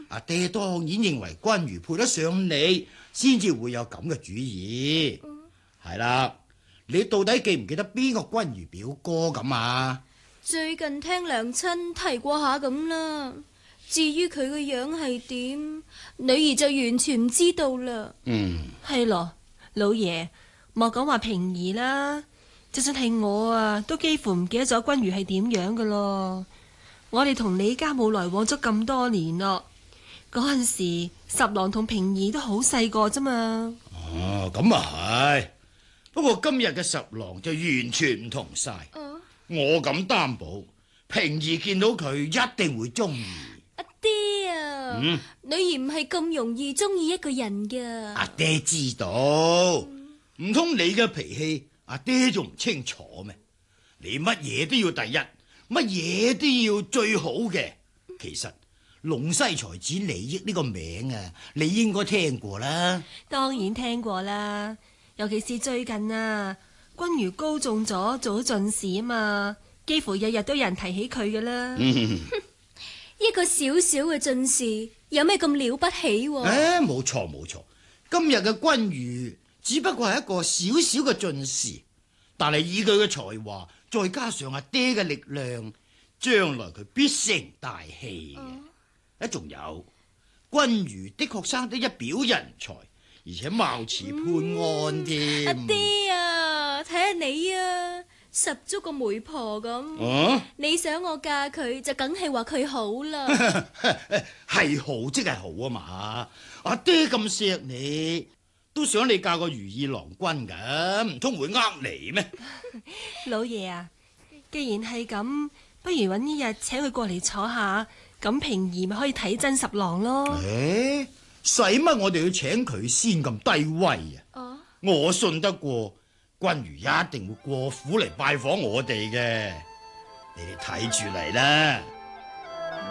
阿爹當然認為君如配得上你，先至會有咁嘅主意。係啦，你到底記唔記得邊個君如表哥咁啊？ 最近聽娘親提過下咁啦。至於佢個樣係點，女兒就完全唔知道啦。 係咯，老爺莫講話平兒啦，就算係我啊，都幾乎唔記得咗君如係點樣噶咯。我哋同李家冇來往咗咁多年咯，嗰陣時十郎同平兒都好細個啫嘛。 哦，咁啊係，不過今日嘅十郎就完全唔同晒。我敢擔保，平兒見到佢一定會中意。 阿爹啊，女兒唔係咁容易中意一個人噶。 阿爹知道，唔通你嘅脾氣阿爹仲唔清楚咩？你乜嘢都要第一，乜嘢都要最好嘅。其實隴西才子李益呢個名啊，你應該聽過啦。 當然聽過啦，尤其是最近啊，君如高中咗，做咗進士啊嘛，幾乎日日都有人提起佢噶啦。 一個小小嘅進士有咩咁了不起？ 冇錯冇錯，今日嘅君如只不過係一個小小嘅進士，但係以佢嘅才華，再加上阿爹嘅力量，將來佢必成大器嘅。仲有君如的確生得一表人才，而且貌似潘安添。 阿爹啊，睇下你啊，十足個媒婆咁。你想我嫁佢，就梗係話佢好啦。 係好即係好啊嘛！阿爹咁錫你，都想你嫁個如意郎君噶，唔通會呃你咩？ 老爺啊，既然係咁，不如揾一日請佢過嚟坐下，咁平兒咪可以睇真十郎咯。 使乜我哋要請佢先咁低威啊？我信得過君如一定會過府嚟拜訪我哋嘅，你哋睇住嚟啦。